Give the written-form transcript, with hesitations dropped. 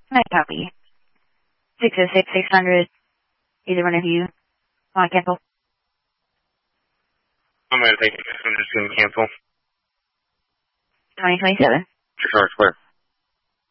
I copy. 606-600. Either one of you want to cancel? I'm going to take it. I'm just going to cancel. 2027. Sure, square.